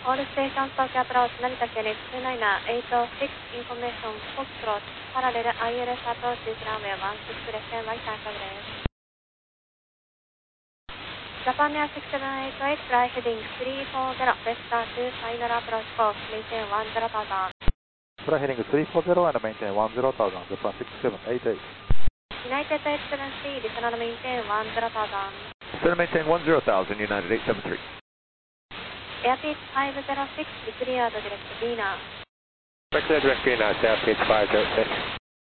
All stations Tokyo approach Narita Kennedy 29886 information Foxtrot parallel ILS approach is runway 16 left and right time progress. Japan Air 6788 fly heading 340 Vesta 2 final approach course maintain 10,000. Fly heading 340 and maintain 10,000 Japan 6788. United 873 additional maintain 10,000. Still maintain 10,000 United 873. Airspeed 506 cleared direct Vienna. Clear direct Vienna, airspeed 506.